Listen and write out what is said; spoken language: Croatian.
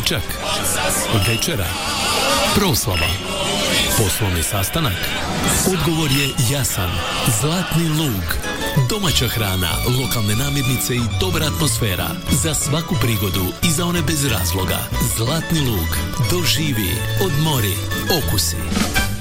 Ručak, večera, proslava, poslovni sastanak. Odgovor je jasan. Zlatni lug. Domaća hrana, lokalne namirnice i dobra atmosfera. Za svaku prigodu i za one bez razloga. Zlatni lug. Doživi, odmori, okusi.